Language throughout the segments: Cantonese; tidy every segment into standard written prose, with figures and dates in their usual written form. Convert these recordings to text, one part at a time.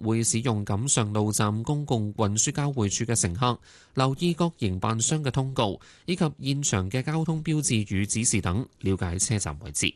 會使用錦上路站公共運輸交匯處嘅乘客留意各營辦商嘅通告，以及現場嘅交通標誌與指示等，了解車站位置。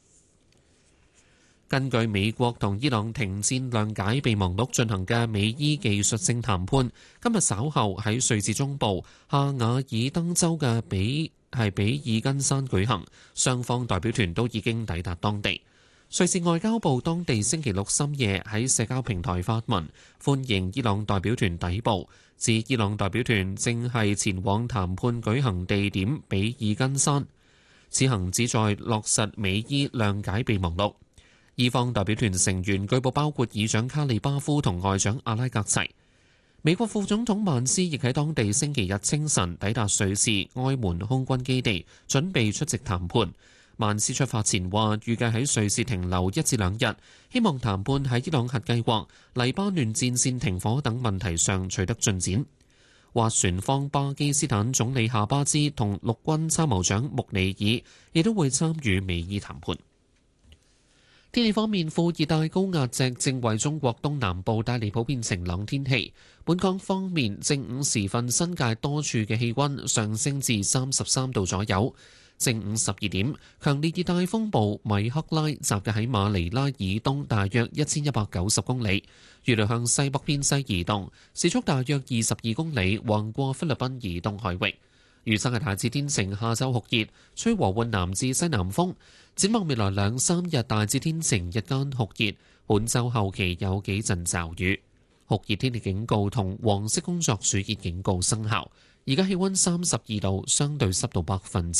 根據美國同伊朗停戰諒解備忘錄進行嘅美伊技術性談判，今日稍後喺瑞士中部夏瓦爾登州嘅比爾根山舉行，雙方代表團都已經抵達當地。瑞士外交部當地星期六深夜喺社交平台發文，歡迎伊朗代表團抵埗，指伊朗代表團正係前往談判舉行地點比爾根山，此行旨在落實美伊諒解備忘錄。伊方代表團成員據報包括議長卡利巴夫同外長阿拉格齊。美國副總統曼斯亦喺當地星期日清晨抵達瑞士埃門空軍基地，準備出席談判。曼斯出發前話，預計喺瑞士停留1至2日，希望談判喺伊朗核計劃、黎巴嫩戰線停火等問題上取得進展。斡旋方巴基斯坦總理夏巴茲同陸軍參謀長穆尼爾亦都會參與美伊談判。天氣方面，副熱帶高壓脊正為中國東南部帶嚟普遍晴朗天氣。本港方面，正午時分新界多處嘅氣溫上升至33度左右。正午12點，強烈熱帶風暴米克拉集結喺馬尼拉以東大約1190公里，預料向西北偏西移動，時速大約22公里，橫過菲律賓以東海域。預測係大致天晴，下晝酷熱，吹和緩南至西南風。展望未來2-3日大致天晴，日間酷熱，本週後期有幾陣驟雨。酷熱天氣警告同黃色工作暑熱警告生效。而家氣溫32度，相對濕度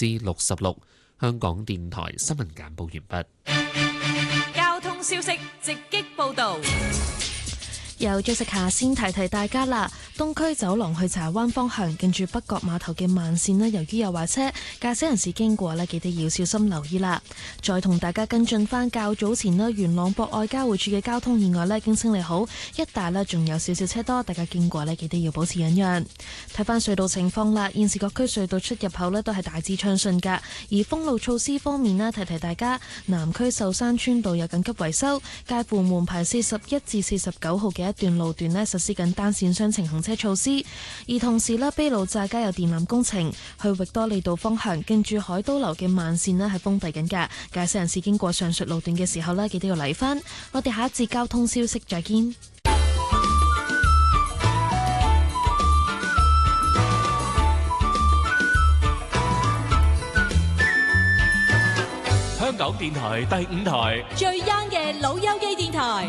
66%。香港電台新聞簡報完畢。 交通消息直擊報導。 由早食下先提提大家啦，東區走廊去柴灣方向，近住北角碼頭嘅慢線呢，由於有壞車，駕駛人士經過呢，記得要小心留意啦。再同大家跟進翻較早前呢，元朗博愛交匯處嘅交通意外呢，已經清理好，一帶呢仲有少少車多，大家經過呢，記得要保持忍讓。睇翻隧道情況啦，現時各區隧道出入口呢都係大致暢順㗎。而封路措施方面呢，提提大家，南區壽山村道有緊急維修，介乎門牌41至49號嘅一段路段呢實施緊單線雙程行車措施，而同時呢，卑路乍街有電纜工程，去域多利道方向近住海都樓嘅慢線呢係封閉緊㗎，駕駛人士經過上述路段嘅時候呢，記得要嚟返。我哋下一節交通消息再見。 香港電台第5台最 young 嘅老友記電台。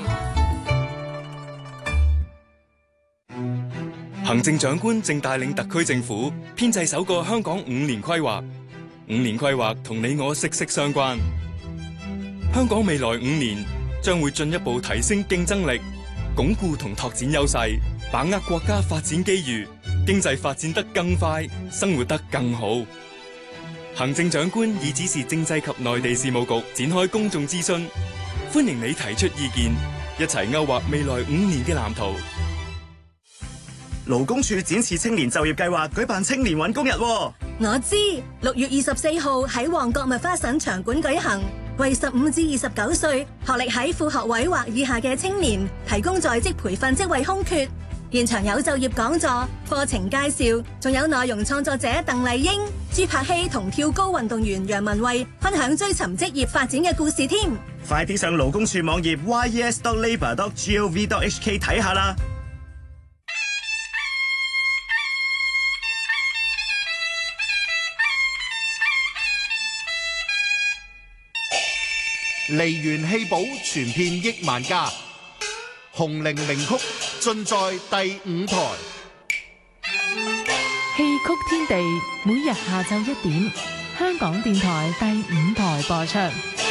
行政長官正帶領特區政府編製首個香港5年規劃。5年規劃同你我息息相關。香港未來5年將會進一步提升競爭力，鞏固同拓展優勢，把握國家發展機遇，經濟發展得更快，生活得更好。行政長官已指示政制及內地事務局展開公眾諮詢，歡迎你提出意見，一齊勾畫未來5年嘅藍圖。 勞工處展示青年就業計劃舉辦青年搵工日。 我知，6月24號喺旺角麥花臣場館舉行，為15至29歲學歷喺副學位或以下嘅青年提供在職培訓職位空缺，現場有就業講座、課程介紹，仲有內容創作者鄧麗英、朱柏希同跳高運動員楊文蔚分享追尋職業發展嘅故事添。 快啲上勞工處網頁 yes.labour.gov.hk 睇下啦。 梨園戲寶傳遍億萬家，紅伶名曲盡在第5台。 戲曲天地每日下晝1點，香港電台第5台播出。